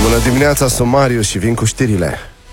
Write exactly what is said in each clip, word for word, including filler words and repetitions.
Bună dimineața, sunt Marius și vin cu știrile.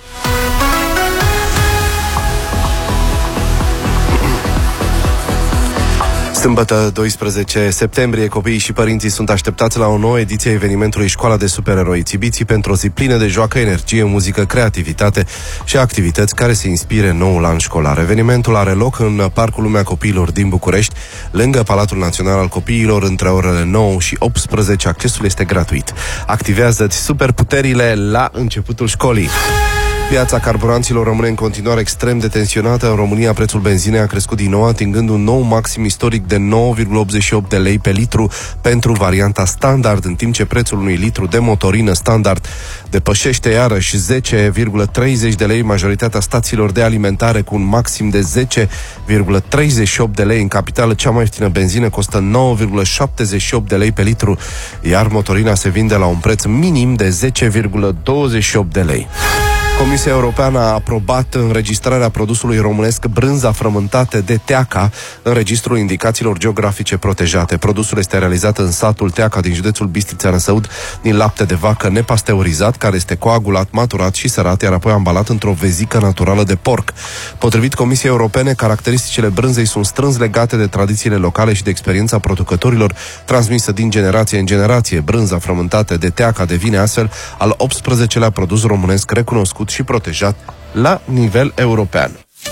Sâmbătă, doisprezece septembrie, copiii și părinții sunt așteptați la o nouă ediție a evenimentului Școala de Supereroi Țibiții pentru o zi plină de joacă, energie, muzică, creativitate și activități care să inspire noul an școlar. Evenimentul are loc în Parcul Lumea Copiilor din București, lângă Palatul Național al Copiilor, între orele nouă și optsprezece. Accesul este gratuit. Activează-ți superputerile la începutul școlii. Piața carburanților rămâne în continuare extrem de tensionată. În România, prețul benzinei a crescut din nou, atingând un nou maxim istoric de nouă virgulă optzeci și opt de lei pe litru pentru varianta standard, în timp ce prețul unui litru de motorină standard depășește iarăși zece virgulă treizeci de lei. Majoritatea stațiilor de alimentare cu un maxim de zece virgulă treizeci și opt de lei. În capitală, cea mai ieftină benzină costă nouă virgulă șaptezeci și opt de lei pe litru, iar motorina se vinde la un preț minim de zece virgulă douăzeci și opt de lei. Comisia Europeană a aprobat înregistrarea produsului românesc brânza frământată de Teaca în registrul indicațiilor geografice protejate. Produsul este realizat în satul Teaca din județul Bistrița-Năsăud din lapte de vacă nepasteurizat, care este coagulat, maturat și sărat, iar apoi ambalat într-o vezică naturală de porc. Potrivit Comisiei Europene, caracteristicile brânzei sunt strâns legate de tradițiile locale și de experiența producătorilor transmisă din generație în generație. Brânza frământată de Teaca devine astfel al optsprezecelea produs românesc recunoscut și protejat la nivel european.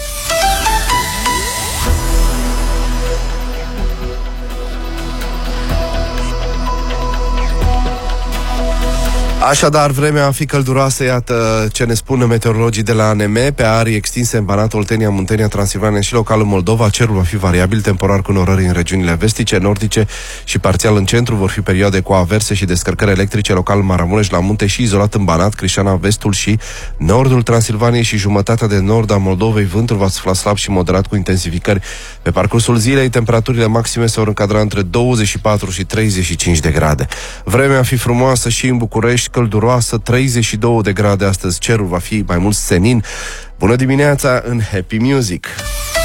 Așadar, vremea va fi călduroasă, iată ce ne spun meteorologii de la A N M. Pe arii extinse în Banat, Oltenia, Muntenia, Transilvania și local în Moldova, cerul va fi variabil, temporar cu norări în regiunile vestice, nordice și parțial în centru. Vor fi perioade cu averse și descărcări electrice, local în Maramureș, la munte și izolat în Banat, Crișana, vestul și nordul Transilvaniei și jumătatea de nord a Moldovei. Vântul va sufla slab și moderat cu intensificări. Pe parcursul zilei, temperaturile maxime se vor încadra între douăzeci și patru și treizeci și cinci de grade. Vremea va fi frumoasă și în București, călduroasă, treizeci și două de grade astăzi, cerul va fi mai mult senin. Bună dimineața în Happy Music!